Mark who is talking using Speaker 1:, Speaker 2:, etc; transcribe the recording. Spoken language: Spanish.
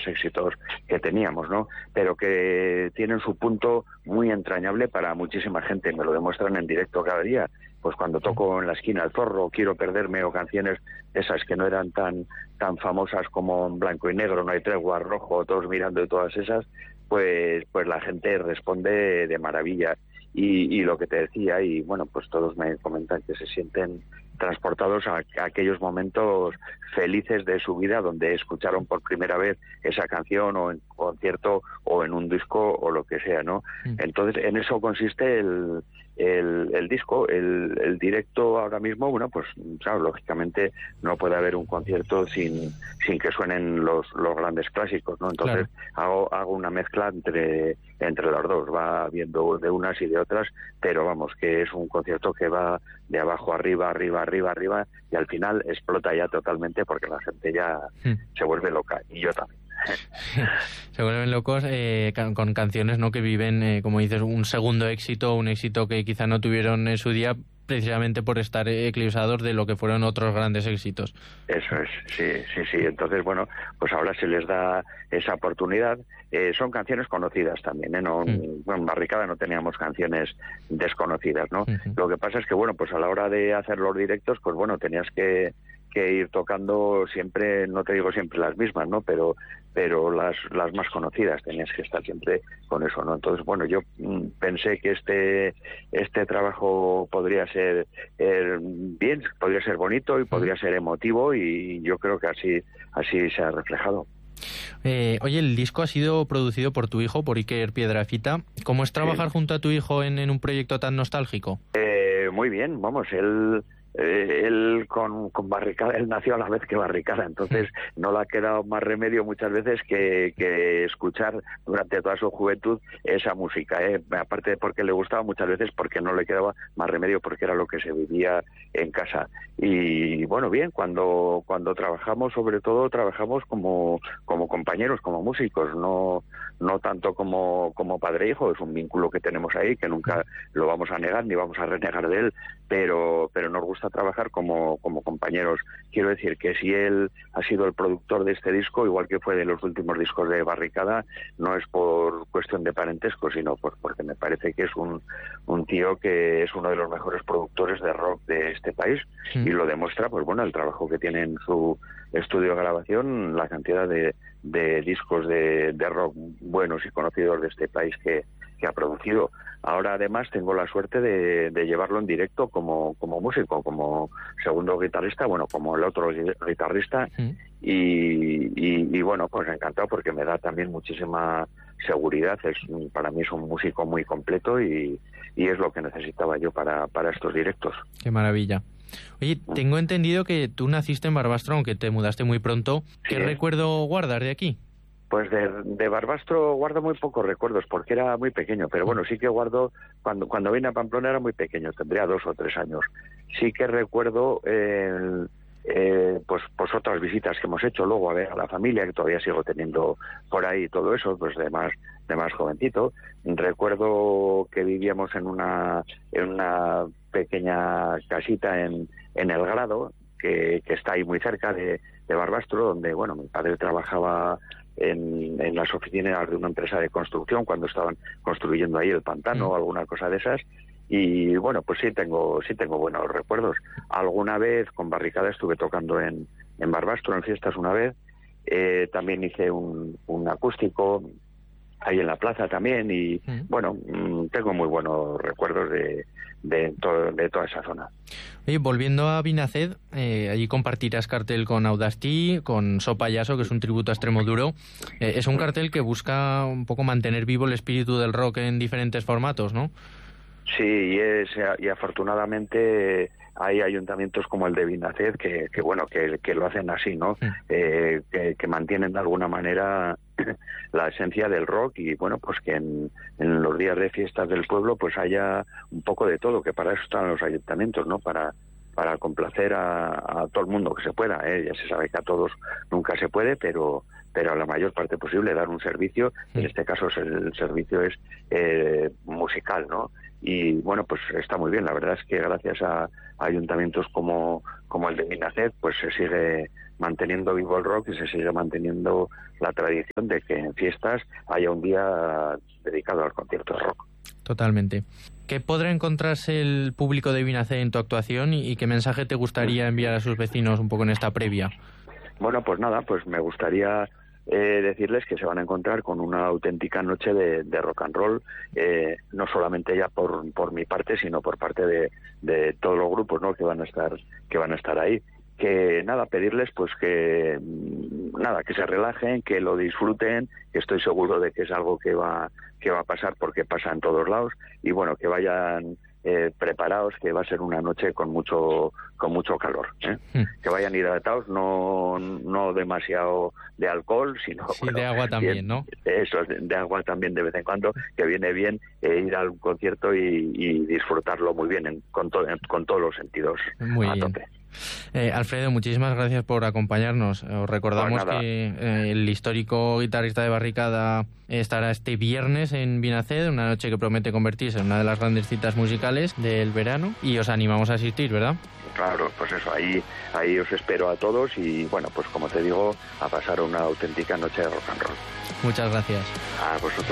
Speaker 1: éxitos que teníamos, ¿no? Pero que tienen su punto muy entrañable para muchísima gente, me lo demuestran en directo cada día. Pues cuando toco en la esquina El Zorro, Quiero perderme, o canciones esas que no eran tan famosas como En blanco y negro, No hay tregua, Rojo, Todos mirando, y todas esas, pues la gente responde de maravilla. Y lo que te decía, y bueno, pues todos me comentan que se sienten transportados a aquellos momentos felices de su vida donde escucharon por primera vez esa canción, o en concierto o en un disco o lo que sea, ¿no? Entonces en eso consiste el disco. El directo ahora mismo, bueno, pues claro, lógicamente no puede haber un concierto sin que suenen los grandes clásicos, ¿no? Entonces claro, hago una mezcla entre las dos, va viendo de unas y de otras, pero vamos, que es un concierto que va de abajo arriba, arriba, y al final explota ya totalmente porque la gente ya se vuelve loca, y yo también.
Speaker 2: Se vuelven locos con canciones, ¿no?, que viven, como dices, un segundo éxito, un éxito que quizá no tuvieron en su día, precisamente por estar eclipsados de lo que fueron otros grandes éxitos.
Speaker 1: Eso es, sí. Entonces, bueno, pues ahora se les da esa oportunidad. Son canciones conocidas también, ¿eh? No, bueno, en Barricada no teníamos canciones desconocidas, ¿no? Lo que pasa es que, bueno, pues a la hora de hacer los directos, pues bueno, tenías que ir tocando siempre, no te digo siempre las mismas, ¿no? Pero las más conocidas, tenías que estar siempre con eso, ¿no? Entonces, bueno, yo pensé que este trabajo podría ser bien, podría ser bonito y podría ser emotivo, y yo creo que así se ha reflejado.
Speaker 2: Oye, el disco ha sido producido por tu hijo, por Iker Piedrafita. ¿Cómo es trabajar junto a tu hijo en un proyecto tan nostálgico?
Speaker 1: Muy bien, vamos, él con Barricada, él nació a la vez que Barricada, entonces no le ha quedado más remedio muchas veces que escuchar durante toda su juventud esa música, aparte de porque le gustaba, muchas veces porque no le quedaba más remedio, porque era lo que se vivía en casa. Y bueno, bien, cuando trabajamos, sobre todo trabajamos como compañeros, como músicos, no tanto como padre e hijo. Es un vínculo que tenemos ahí que nunca lo vamos a negar ni vamos a renegar de él, pero nos gusta trabajar como compañeros. Quiero decir que si él ha sido el productor de este disco, igual que fue de los últimos discos de Barricada, no es por cuestión de parentesco, sino porque me parece que es un tío que es uno de los mejores productores de rock de este país, y lo demuestra, pues bueno, el trabajo que tiene en su estudio de grabación, la cantidad de discos de rock buenos y conocidos de este país que ha producido. Ahora además tengo la suerte de llevarlo en directo como músico, como segundo guitarrista, bueno, como el otro guitarrista, y bueno, pues encantado, porque me da también muchísima seguridad. Para mí es un músico muy completo, y es lo que necesitaba yo para estos directos.
Speaker 2: Qué maravilla. Oye, tengo entendido que tú naciste en Barbastro, aunque te mudaste muy pronto. ¿Qué recuerdo guardas de aquí?
Speaker 1: Pues de Barbastro guardo muy pocos recuerdos, porque era muy pequeño, pero bueno, sí que guardo, cuando vine a Pamplona era muy pequeño, tendría 2 o 3 años. Sí que recuerdo pues otras visitas que hemos hecho luego a ver a la familia, que todavía sigo teniendo por ahí, todo eso, pues de más jovencito. Recuerdo que vivíamos en una pequeña casita en El Grado, que está ahí muy cerca de Barbastro, donde, bueno, mi padre trabajaba en las oficinas de una empresa de construcción cuando estaban construyendo ahí el pantano o alguna cosa de esas. Y bueno, pues sí tengo buenos recuerdos. Alguna vez con Barricada estuve tocando en Barbastro, en fiestas una vez. También hice un acústico ahí en la plaza también, y bueno, tengo muy buenos recuerdos de toda esa zona.
Speaker 2: Oye, volviendo a Binaced, allí compartirás cartel con Audasti, con So Payaso, que es un tributo a Extremoduro. Es un cartel que busca un poco mantener vivo el espíritu del rock en diferentes formatos, ¿no?
Speaker 1: Sí, y afortunadamente hay ayuntamientos como el de Binaced que lo hacen así, ¿no? Que mantienen de alguna manera la esencia del rock, y bueno, pues que en los días de fiestas del pueblo pues haya un poco de todo, que para eso están los ayuntamientos, ¿no? Para complacer a todo el mundo que se pueda, ¿eh? Ya se sabe que a todos nunca se puede, pero pero la mayor parte posible, dar un servicio. En este caso el servicio es musical, ¿no? Y bueno, pues está muy bien. La verdad es que gracias a ayuntamientos como el de Vinaced, pues se sigue manteniendo vivo el rock y se sigue manteniendo la tradición de que en fiestas haya un día dedicado al concierto de rock.
Speaker 2: Totalmente. ¿Qué podrá encontrarse el público de Vinaced en tu actuación y qué mensaje te gustaría enviar a sus vecinos un poco en esta previa?
Speaker 1: Bueno, pues nada, pues me gustaría decirles que se van a encontrar con una auténtica noche de rock and roll, no solamente ya por mi parte, sino por parte de todos los grupos, ¿no?, que van a estar ahí. Que nada, pedirles pues que se relajen, que lo disfruten, que estoy seguro de que es algo que va a pasar porque pasa en todos lados, y bueno, que vayan preparados, que va a ser una noche con mucho calor, que vayan hidratados, no demasiado de alcohol, sino
Speaker 2: sí, de agua también, bien, ¿no?
Speaker 1: Eso, de agua también de vez en cuando, que viene bien ir al concierto y disfrutarlo muy bien con todos los sentidos
Speaker 2: muy
Speaker 1: a
Speaker 2: bien.
Speaker 1: tope.
Speaker 2: Alfredo, muchísimas gracias por acompañarnos. Os recordamos que el histórico guitarrista de Barricada estará este viernes en Vinaced, una noche que promete convertirse en una de las grandes citas musicales del verano, y os animamos a asistir, ¿verdad?
Speaker 1: Claro, pues eso, ahí os espero a todos y bueno, pues como te digo, a pasar una auténtica noche de rock and roll.
Speaker 2: Muchas gracias.
Speaker 1: A vosotros.